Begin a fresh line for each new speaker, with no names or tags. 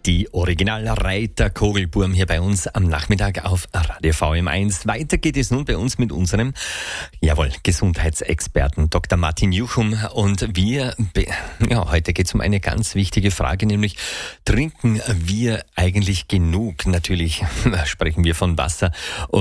Die Originalreiter Kogelburm hier bei uns am Nachmittag auf Radio VM1. Weiter geht es nun bei uns mit unserem, Gesundheitsexperten Dr. Martin Juchum. Und heute geht es um eine ganz wichtige Frage, nämlich trinken wir eigentlich genug? Natürlich sprechen wir von Wasser.